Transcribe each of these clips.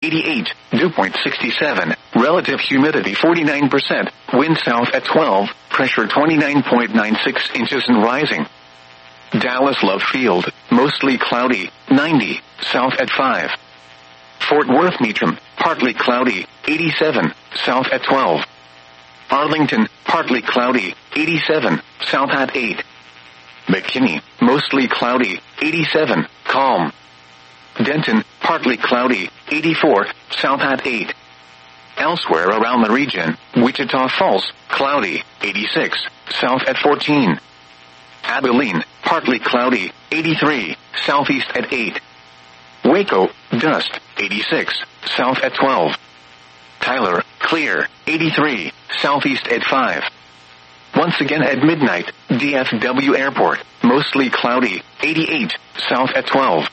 88, dew point 67, relative humidity 49%, wind south at 12, pressure 29.96 inches and rising. Dallas Love Field, mostly cloudy, 90, south at 5. Fort Worth Meacham, partly cloudy, 87, south at 12. Arlington, partly cloudy, 87, south at 8. McKinney, mostly cloudy, 87, calm. Denton, partly cloudy, 84, south at 8. Elsewhere around the region, Wichita Falls, cloudy, 86, south at 14. Abilene, partly cloudy, 83, southeast at 8. Waco, dust, 86, south at 12. Tyler, clear, 83, southeast at 5. Once again at midnight, DFW Airport, mostly cloudy, 88, south at 12.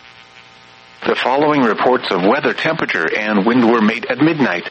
The following reports of weather, temperature, and wind were made at midnight.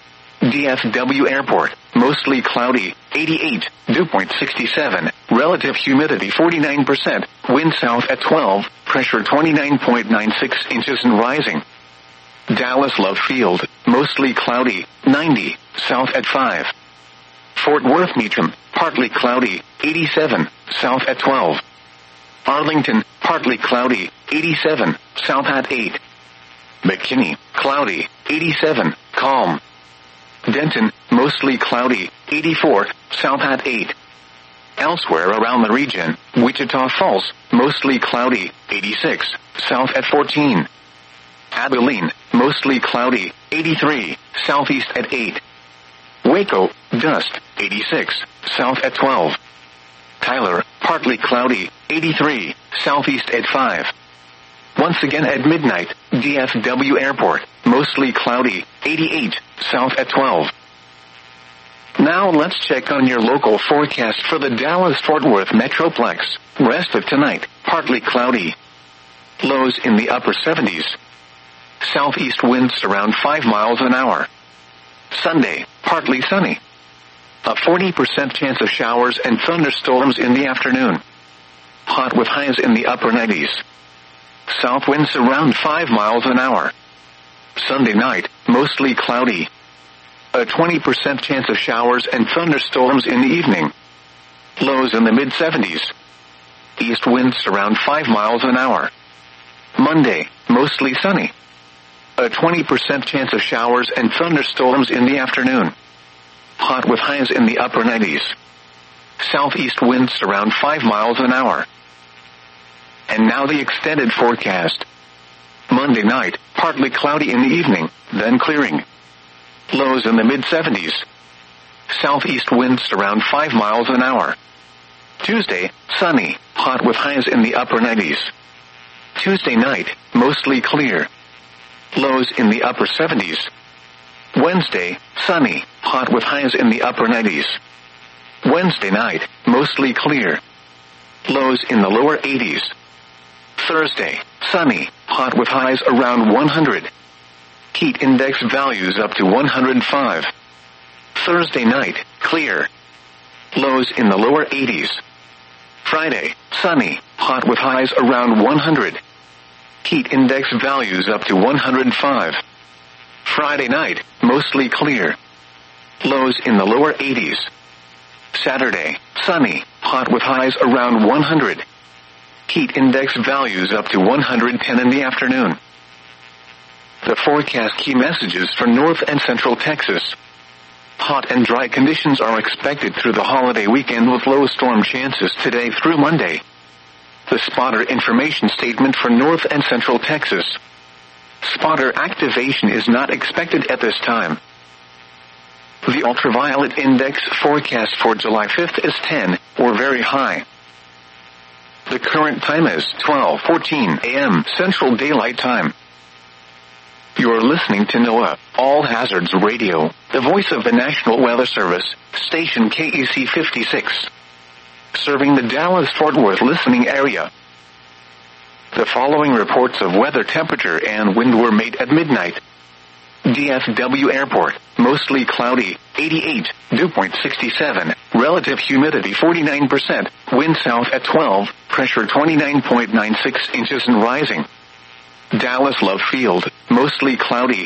DFW Airport, mostly cloudy, 88, dew point 67, relative humidity 49%, wind south at 12, pressure 29.96 inches and rising. Dallas Love Field, mostly cloudy, 90, south at 5. Fort Worth Meacham, partly cloudy, 87, south at 12. Arlington, partly cloudy, 87, south at 8. McKinney, cloudy, 87, calm. Denton, mostly cloudy, 84, south at 8. Elsewhere around the region, Wichita Falls, mostly cloudy, 86, south at 14. Abilene, mostly cloudy, 83, southeast at 8. Waco, dust, 86, south at 12. Tyler, partly cloudy, 83, southeast at 5. Once again at midnight, DFW Airport, mostly cloudy, 88, south at 12. Now let's check on your local forecast for the Dallas-Fort Worth Metroplex. Rest of tonight, partly cloudy. Lows in the upper 70s. Southeast winds around 5 miles an hour. Sunday, partly sunny. A 40% chance of showers and thunderstorms in the afternoon. Hot with highs in the upper 90s. South winds around 5 miles an hour. Sunday night, mostly cloudy. A 20% chance of showers and thunderstorms in the evening. Lows in the mid-70s. East winds around 5 miles an hour. Monday, mostly sunny. A 20% chance of showers and thunderstorms in the afternoon. Hot with highs in the upper 90s. Southeast winds around 5 miles an hour. And now the extended forecast. Monday night, partly cloudy in the evening, then clearing. Lows in the mid-70s. Southeast winds around 5 miles an hour. Tuesday, sunny, hot with highs in the upper 90s. Tuesday night, mostly clear. Lows in the upper 70s. Wednesday, sunny, hot with highs in the upper 90s. Wednesday night, mostly clear. Lows in the lower 80s. Thursday, sunny, hot with highs around 100. Heat index values up to 105. Thursday night, clear. Lows in the lower 80s. Friday, sunny, hot with highs around 100. Heat index values up to 105. Friday night, mostly clear. Lows in the lower 80s. Saturday, sunny, hot with highs around 100. Heat index values up to 110 in the afternoon. The forecast key messages for North and Central Texas. Hot and dry conditions are expected through the holiday weekend with low storm chances today through Monday. The spotter information statement for North and Central Texas. Spotter activation is not expected at this time. The ultraviolet index forecast for July 5th is 10, or very high. The current time is 12:14 a.m. Central Daylight Time. You're listening to NOAA, All Hazards Radio, the voice of the National Weather Service, station KEC 56. Serving the Dallas-Fort Worth listening area. The following reports of weather, temperature, and wind were made at midnight. DFW Airport, mostly cloudy, 88, dew point 67, relative humidity 49%, wind south at 12, pressure 29.96 inches and rising. Dallas Love Field, mostly cloudy,